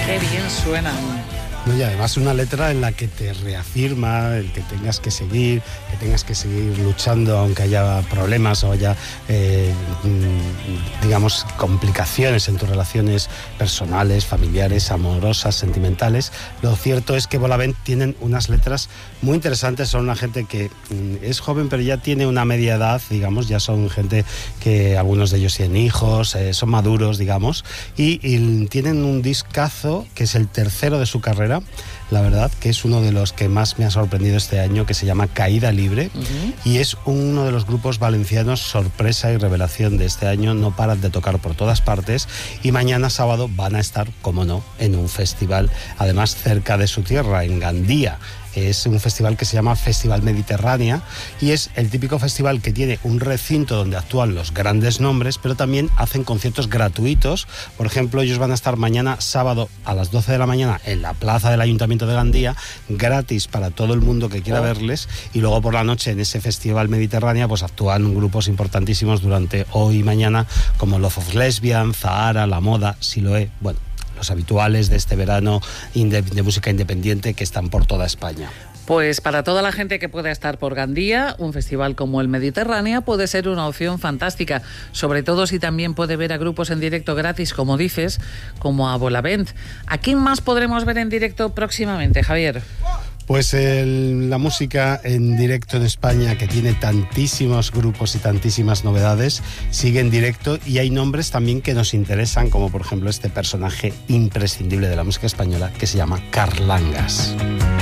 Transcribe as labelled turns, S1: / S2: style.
S1: Qué bien suenan.
S2: Y además una letra en la que te reafirma el que tengas que seguir luchando aunque haya problemas o haya, digamos, complicaciones en tus relaciones personales, familiares, amorosas, sentimentales. Lo cierto es que Bolavent tienen unas letras muy interesantes, son una gente que es joven pero ya tiene una media edad, digamos, ya son gente que algunos de ellos tienen hijos, son maduros, digamos, y tienen un discazo que es el tercero de su carrera. La verdad que es uno de los que más me ha sorprendido este año, que se llama Caída Libre, y es uno de los grupos valencianos sorpresa y revelación de este año. No paran de tocar por todas partes y mañana sábado van a estar, como no, en un festival, además cerca de su tierra, en Gandía. Es un festival que se llama Festival Mediterránea y es el típico festival que tiene un recinto donde actúan los grandes nombres, pero también hacen conciertos gratuitos. Por ejemplo, ellos van a estar mañana sábado a las 12 de la mañana en la plaza del Ayuntamiento de Gandía, gratis para todo el mundo que quiera verles, y luego por la noche en ese Festival Mediterránea pues actúan grupos importantísimos durante hoy y mañana como Love of Lesbian, Zahara, La Moda, Siloé, bueno, los habituales de este verano de música independiente que están por toda España.
S1: Pues para toda la gente que pueda estar por Gandía, un festival como el Mediterránea puede ser una opción fantástica, sobre todo si también puede ver a grupos en directo gratis, como dices, como a Bolavent. ¿A quién más podremos ver en directo próximamente, Javier?
S2: Pues la música en directo en España, que tiene tantísimos grupos y tantísimas novedades, sigue en directo, y hay nombres también que nos interesan, como por ejemplo este personaje imprescindible de la música española que se llama Carlangas.